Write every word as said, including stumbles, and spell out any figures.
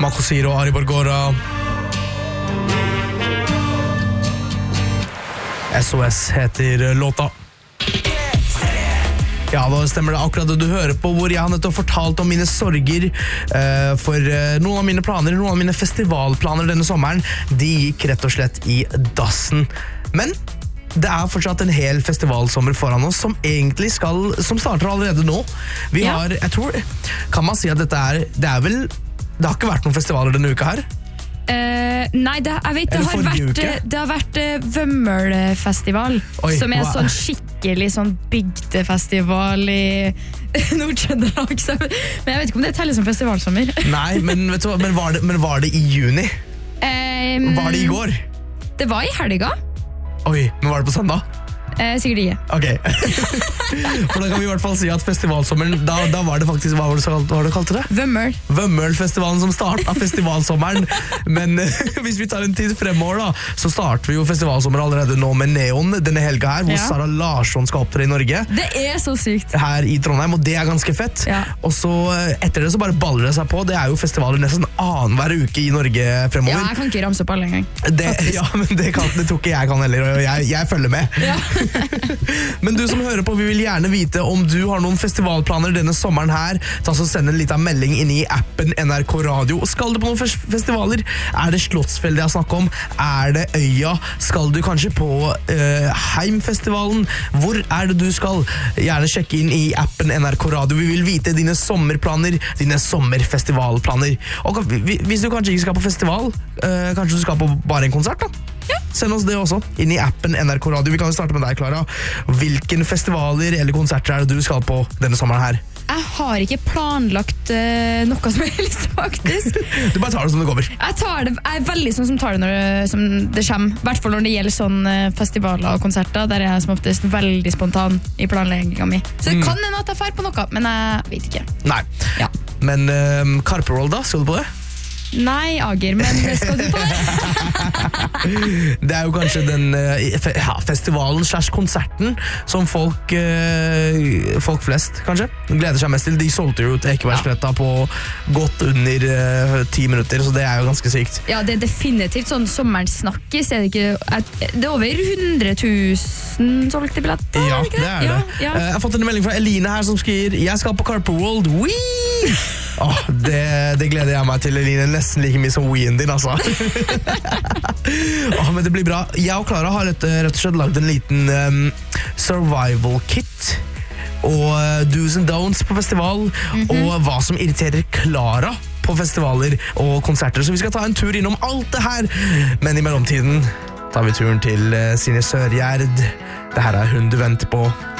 Makosiro og Ari Borgora. S O S heter låta. Ja, da stemmer det akkurat det du hører på, hvor jeg har nettopp fortalt om mine sorger uh, for uh, noen av mine planer, noen av mine festivalplaner denne sommeren, de gikk rett og slett i dassen. Men det er fortsatt en hel festivalsommer foran oss som egentlig skal, som starter allerede nå. Vi Ja. har, jeg tror, kan man si at dette er, det er vel, det har ikke vært noen festivaler denne uka her? Uh, nei, det, jeg vet det Eller har forrige vært, uke? det har vært uh, Vømmølfestival, Oi, som er hva- sånn skikkelig sånn bygdefestival i Nord-Trøndelag. så- Men jeg vet ikke om det teller som festivalsommer. Nei, men, vet du, hva, men, var det, men var det i juni? Um, Var det i går? Det var i helga. Oi, men var det på søndag? Uh, sikkert ikke. Ok. For da kan vi i hvert fall si at festivalsommeren, da, da var det faktisk, hva var det, så- hva var det du kalte det? Vømmøl. Vømmølfestivalen som start av festivalsommeren. Men eh, hvis vi tar en tid fremover da, så starter vi jo festivalsommer allerede nå med Neon denne helga her, hvor Ja. Sara Larsson skal opptre i Norge. Det er så sykt. Her i Trondheim, og det er ganske fett. Ja. Og så eh, etter det så bare baller det seg på. Det er jo festivaler nesten annen hver uke i Norge Ja, fremover. jeg kan ikke ramse opp alle engang. Det, ja, men det, kan, det tror ikke jeg kan heller, og jeg, jeg følger med. Ja. Men du som hører på, vi vil gjerne vite om du har noen festivalplaner denne sommeren her. Ta så send en liten melding inn i appen N R K Radio. Skal du på noen fes- festivaler? Er det Slottsfjellet jeg snakker om? Er det Øya? Skal du kanskje på uh, Heimfestivalen? Hvor er det du skal? Gjerne sjekke inn i appen N R K Radio. Vi vil vite dine sommerplaner, dine sommerfestivalplaner. Og kan- hvis du kanskje ikke skal på festival, uh, kanskje du skal på bare en konsert da? Ja. Send oss det også, inn i appen N R K Radio. Vi kan jo starte med deg, Klara. Hvilken festivaler eller konserter er det du skal på denne sommeren her? Jeg har ikke planlagt uh, noe som helst, faktisk. Du bare tar det som det kommer. Jeg, tar det, jeg er veldig sånn som tar det når det, som det kommer. I hvert fall når det gjelder sånn eh, festivaler og konserter, der jeg er som oftest veldig spontan i planleggingen min. Så det Mm. kan hende at jeg drar på noe, men jeg vet ikke. Nei. Ja. Men um, Karperoll da, skal du på det? Nei, Ager, men skal du på det? Det er jo kanskje den uh, fe ja, festivalen slash konserten som folk, uh, folk flest kanskje gleder seg mest til. De solgte jo ut Ekebergsletta på godt under uh, ti minutter, så det er jo ganske sykt. Ja, det er definitivt sånn sommerens snakkis. Er det, ikke, det er over hundre tusen solgte billetter. Ja, ikke det er det. Ja, ja. Uh, jeg har fått en melding fra Eline her som skriver: jeg skal på Karpeworld. Wee! Åh, det, det gleder jeg meg til, Eline. Nesten like mye som Ween din, altså. Åh, men det blir bra. Jeg og Klara har rett, rett og slett lagd en liten um, survival kit. Og uh, do's and don'ts på festival. Mhm. Og hva som irriterer Klara på festivaler og konserter. Så vi skal ta en tur innom alt det her. Men i mellomtiden tar vi turen til uh, Sine Sørgjerd. Det her er Hun du venter på.